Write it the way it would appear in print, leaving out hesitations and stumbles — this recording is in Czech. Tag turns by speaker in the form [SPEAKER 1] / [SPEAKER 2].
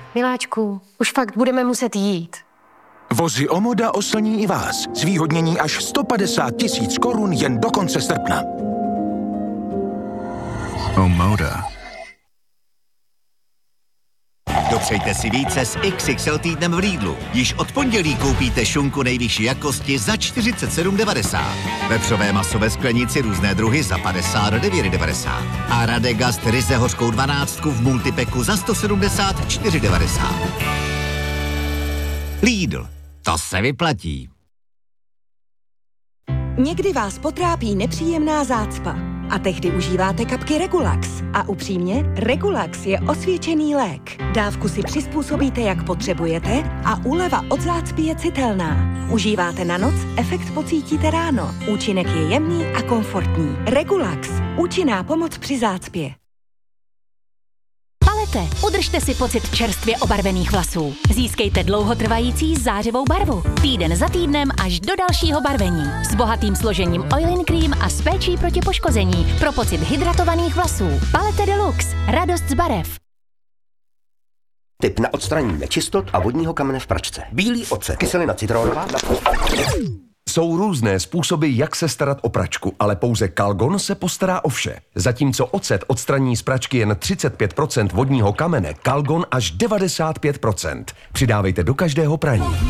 [SPEAKER 1] Miláčku, už fakt budeme muset jít.
[SPEAKER 2] Vozy Omoda oslní i vás. Zvýhodnění až 150 000 korun jen do konce srpna.
[SPEAKER 3] Omoda.
[SPEAKER 4] Dopřejte si více s XXL týdnem v Lidlu. Již od pondělí koupíte šunku nejvyšší jakosti za 47,90. Vepřové maso ve sklenici různé druhy za 59,90. A Radegast ryze hořkou 12 v multipeku za 174,90. Lidl. To se vyplatí.
[SPEAKER 5] Někdy vás potrápí nepříjemná zácpa a tehdy užíváte kapky Regulax. A upřímně, Regulax je osvědčený lék. Dávku si přizpůsobíte, jak potřebujete a úleva od zácpy je citelná. Užíváte na noc, efekt pocítíte ráno. Účinek je jemný a komfortní. Regulax. Účinná pomoc při zácpě.
[SPEAKER 6] Palete. Udržte si pocit čerstvě obarvených vlasů. Získejte dlouhotrvající zářivou barvu. Týden za týdnem až do dalšího barvení. S bohatým složením Oil-in Cream a s péčí proti poškození. Pro pocit hydratovaných vlasů. Palete Deluxe. Radost z barev.
[SPEAKER 7] Tip na odstranění nečistot a vodního kamene v pračce. Bílý ocet, kyselina citronová.
[SPEAKER 8] Jsou různé způsoby, jak se starat o pračku, ale pouze Calgon se postará o vše. Zatímco ocet odstraní z pračky jen 35% vodního kamene, Calgon až 95%. Přidávejte do každého praní.